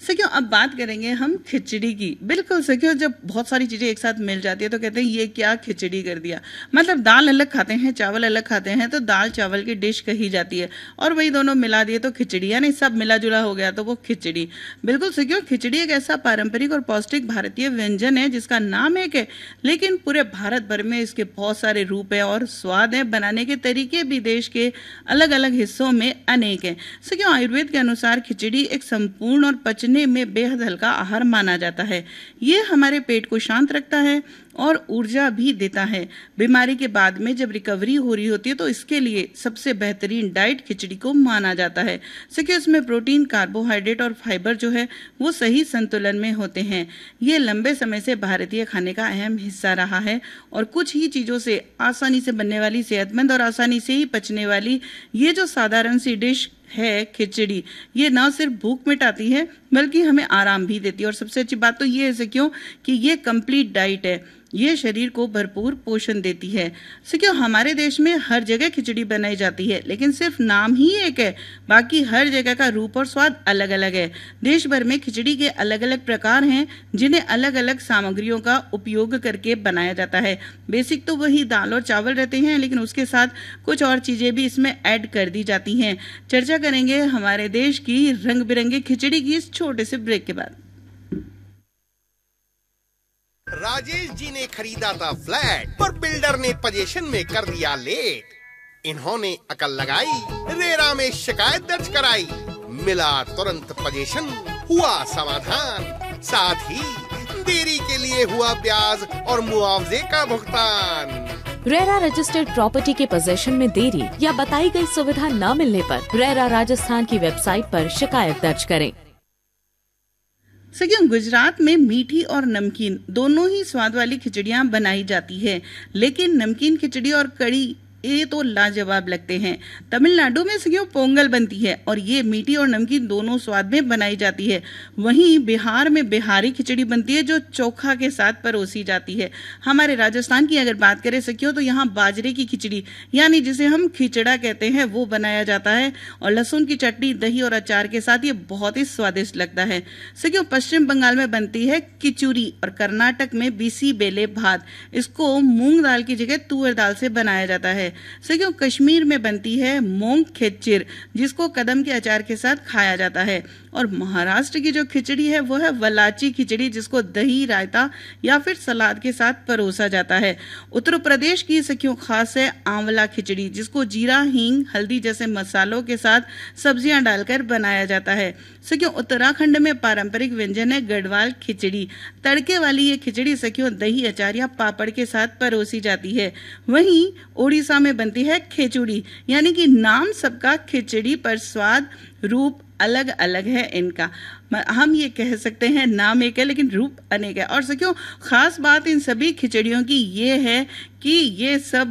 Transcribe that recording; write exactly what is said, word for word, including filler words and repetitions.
सखियों, अब बात करेंगे हम खिचड़ी की। बिल्कुल सखियों, जब बहुत सारी चीजें एक साथ मिल जाती है तो कहते हैं ये क्या खिचड़ी कर दिया। मतलब दाल अलग खाते हैं, चावल अलग खाते हैं, तो दाल चावल की डिश कही जाती है, और वही दोनों मिला दिए तो खिचड़ी, यानी सब मिला जुला हो गया तो वो खिचड़ी। बिल्कुल सखियों, खिचड़ी एक ऐसा पारंपरिक और पौष्टिक भारतीय व्यंजन है जिसका नाम एक है, लेकिन पूरे भारत भर में इसके बहुत सारे रूप है और स्वाद है। बनाने के तरीके भी देश के अलग अलग हिस्सों में अनेक है। सखियों, आयुर्वेद के अनुसार खिचड़ी एक संपूर्ण और पचने में बेहद हल्का आहार माना जाता है। ये हमारे पेट को शांत रखता है और ऊर्जा भी देता है। बीमारी के बाद में जब रिकवरी हो रही होती है तो इसके लिए सबसे बेहतरीन डाइट खिचड़ी को माना जाता है। सके इसमें प्रोटीन, कार्बोहाइड्रेट और फाइबर जो है वो सही संतुलन में होते हैं। ये लंबे समय से भारतीय खाने का अहम हिस्सा रहा है और कुछ ही चीजों से आसानी से बनने वाली, सेहतमंद और आसानी से ही पचने वाली ये जो साधारण सी डिश है खिचड़ी, ये न सिर्फ भूख मिटाती है बल्कि हमें आराम भी देती है। और सबसे अच्छी बात तो ये है सखियों कि ये कंप्लीट डाइट है, ये शरीर को भरपूर पोषण देती है। सखियों, हमारे देश में हर जगह खिचड़ी बनाई जाती है, लेकिन सिर्फ नाम ही एक है, बाकी हर जगह का रूप और स्वाद अलग अलग है। देश भर में खिचड़ी के अलग अलग प्रकार हैं जिन्हें अलग अलग सामग्रियों का उपयोग करके बनाया जाता है। बेसिक तो वही दाल और चावल रहते हैं, लेकिन उसके साथ कुछ और चीजें भी इसमें ऐड कर दी जाती हैं। चर्चा करेंगे हमारे देश की रंग बिरंगी खिचड़ी की इस छोटे से ब्रेक के बाद। राजेश जी ने खरीदा था फ्लैट, पर बिल्डर ने पोजीशन में कर दिया लेट। इन्होंने अकल लगाई, रेरा में शिकायत दर्ज कराई, मिला तुरंत पोजीशन, हुआ समाधान, साथ ही देरी के लिए हुआ ब्याज और मुआवजे का भुगतान। रेरा रजिस्टर्ड प्रॉपर्टी के पोजीशन में देरी या बताई गई सुविधा न मिलने पर रेरा राजस्थान की वेबसाइट पर शिकायत दर्ज करें। सखियों, गुजरात में मीठी और नमकीन दोनों ही स्वाद वाली खिचड़ियां बनाई जाती है, लेकिन नमकीन खिचड़ी और कड़ी ये तो लाजवाब लगते हैं। तमिलनाडु में सखियों पोंगल बनती है और ये मीठी और नमकीन दोनों स्वाद में बनाई जाती है। वहीं बिहार में बिहारी खिचड़ी बनती है जो चोखा के साथ परोसी जाती है। हमारे राजस्थान की अगर बात करें सखियों तो यहाँ बाजरे की खिचड़ी यानी जिसे हम खिचड़ा कहते हैं वो बनाया जाता है, और लहसुन की चटनी, दही और अचार के साथ ये बहुत ही स्वादिष्ट लगता है। सखियों, पश्चिम बंगाल में बनती है किचूरी और कर्नाटक में बिसी बेले भात। इसको मूंग दाल की जगह तुअर दाल से बनाया जाता है। सखियों, कश्मीर में बनती है मूंग खेचर जिसको कदम के अचार के साथ खाया जाता है। और महाराष्ट्र की जो खिचड़ी है वो है वलाची खिचड़ी जिसको दही, रायता या फिर सलाद के साथ परोसा जाता है। उत्तर प्रदेश की सखियों खास है आंवला खिचड़ी जिसको जीरा, हींग, हल्दी जैसे मसालों के साथ सब्जियां डालकर बनाया जाता है। सखियों, उत्तराखंड में पारंपरिक व्यंजन है गढ़वाल खिचड़ी। तड़के वाली ये खिचड़ी सखियों दही, अचार या पापड़ के साथ परोसी जाती है। वहीं ओडिशा में बनती है खिचड़ी, यानी कि नाम सबका खिचड़ी पर स्वाद, रूप अलग अलग है इनका। हम ये कह सकते हैं नाम एक है लेकिन रूप अनेक है। और सखियों, खास बात इन सभी खिचड़ियों की ये है कि ये सब